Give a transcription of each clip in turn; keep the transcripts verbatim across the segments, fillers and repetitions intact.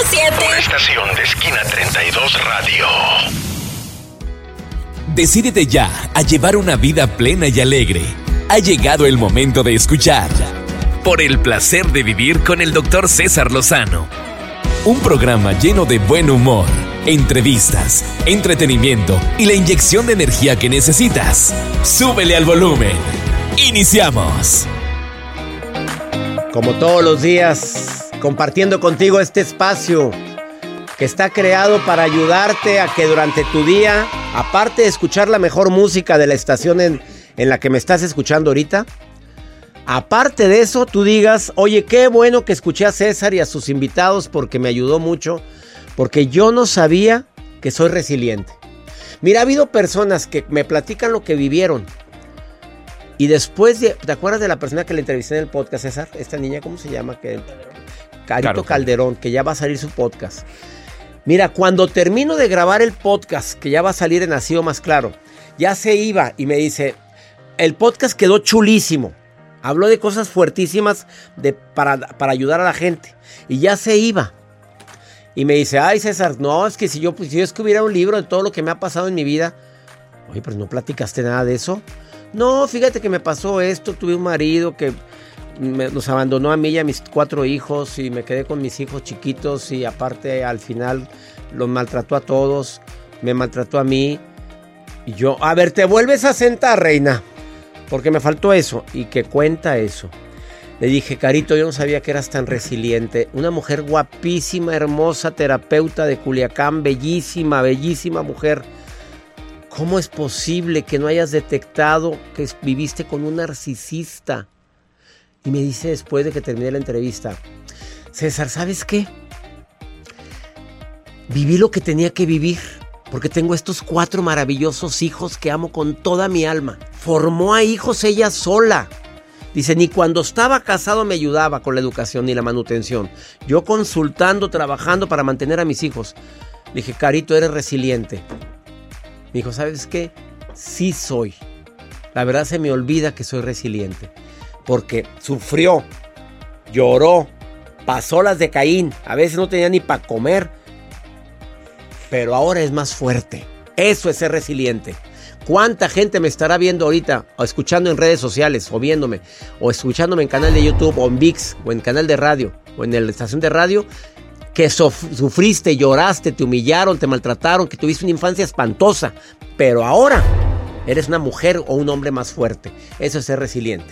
siete. Una estación de Esquina treinta y dos Radio. Decídete ya a llevar una vida plena y alegre. Ha llegado el momento de escuchar Por el placer de vivir con el doctor César Lozano. Un programa lleno de buen humor, entrevistas, entretenimiento y la inyección de energía que necesitas. Súbele al volumen. ¡Iniciamos! Como todos los días, compartiendo contigo este espacio que está creado para ayudarte a que durante tu día, aparte de escuchar la mejor música de la estación en, en la que me estás escuchando ahorita, aparte de eso, tú digas, oye, qué bueno que escuché a César y a sus invitados porque me ayudó mucho, porque yo no sabía que soy resiliente. Mira, ha habido personas que me platican lo que vivieron y después, de, ¿te acuerdas de la persona que le entrevisté en el podcast, César? Esta niña, ¿cómo se llama? Que, Carito claro, Calderón, que ya va a salir su podcast. Mira, cuando termino de grabar el podcast, que ya va a salir en Así o Más Claro, ya se iba y me dice, el podcast quedó chulísimo. Habló de cosas fuertísimas de, para, para ayudar a la gente. Y ya se iba. Y me dice, ay César, no, es que si yo, pues, si yo escribiera un libro de todo lo que me ha pasado en mi vida. Oye, pero ¿no platicaste nada de eso? No, fíjate que me pasó esto, tuve un marido que me, nos abandonó a mí y a mis cuatro hijos y me quedé con mis hijos chiquitos y aparte al final los maltrató a todos, me maltrató a mí. Y yo, a ver, te vuelves a sentar, reina, porque me faltó eso. Y que cuenta eso. Le dije, Carito, yo no sabía que eras tan resiliente. Una mujer guapísima, hermosa, terapeuta de Culiacán, bellísima, bellísima mujer. ¿Cómo es posible que no hayas detectado que viviste con un narcisista? Y me dice después de que terminé la entrevista, César, ¿sabes qué? Viví lo que tenía que vivir, porque tengo estos cuatro maravillosos hijos que amo con toda mi alma. Formó a hijos ella sola. Dice, ni cuando estaba casado me ayudaba con la educación ni la manutención. Yo consultando, trabajando para mantener a mis hijos. Le dije, Carito, eres resiliente. Me dijo, ¿sabes qué? Sí soy. La verdad se me olvida que soy resiliente. Porque sufrió, lloró, pasó las de Caín. A veces no tenía ni para comer. Pero ahora es más fuerte. Eso es ser resiliente. ¿Cuánta gente me estará viendo ahorita? O escuchando en redes sociales, o viéndome. O escuchándome en canal de YouTube, o en ViX, o en canal de radio, o en la estación de radio. Que sof- sufriste, lloraste, te humillaron, te maltrataron, que tuviste una infancia espantosa. Pero ahora eres una mujer o un hombre más fuerte. Eso es ser resiliente.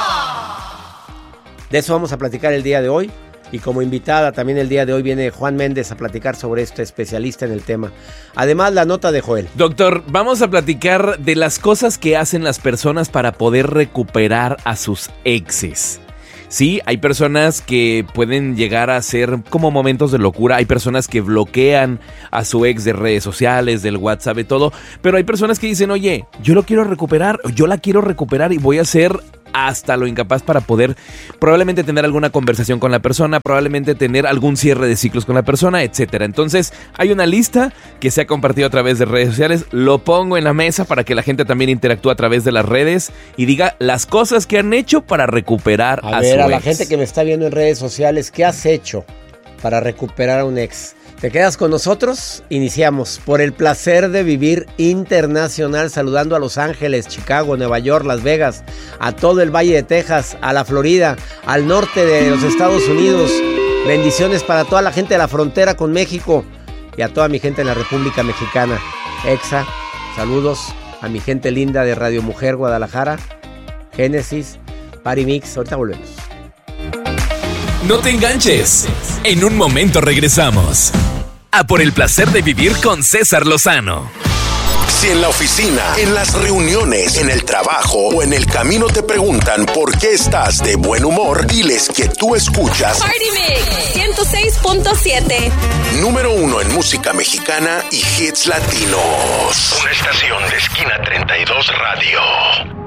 De eso vamos a platicar el día de hoy. Y como invitada también el día de hoy viene Juan Méndez a platicar sobre esto, especialista en el tema. Además, la nota de Joel. Doctor, vamos a platicar de las cosas que hacen las personas para poder recuperar a sus exes. Sí, hay personas que pueden llegar a ser como momentos de locura. Hay personas que bloquean a su ex de redes sociales, del WhatsApp, de todo. Pero hay personas que dicen, oye, yo lo quiero recuperar, yo la quiero recuperar y voy a hacer hasta lo incapaz para poder probablemente tener alguna conversación con la persona, probablemente tener algún cierre de ciclos con la persona, etcétera. Entonces, hay una lista que se ha compartido a través de redes sociales. Lo pongo en la mesa para que la gente también interactúe a través de las redes y diga las cosas que han hecho para recuperar a, a ver, su ex. A la gente que me está viendo en redes sociales, ¿qué has hecho para recuperar a un ex? ¿Te quedas con nosotros? Iniciamos. Por el placer de vivir internacional, saludando a Los Ángeles, Chicago, Nueva York, Las Vegas, a todo el Valle de Texas, a la Florida, al norte de los Estados Unidos. Bendiciones para toda la gente de la frontera con México y a toda mi gente en la República Mexicana. Exa, saludos a mi gente linda de Radio Mujer Guadalajara, Génesis, Party Mix. Ahorita volvemos. No te enganches. En un momento regresamos a Por el placer de vivir con César Lozano. Si en la oficina, en las reuniones, en el trabajo o en el camino te preguntan por qué estás de buen humor, diles que tú escuchas Party Mix ciento seis punto siete. Número uno en música mexicana y hits latinos. Una estación de Esquina treinta y dos Radio.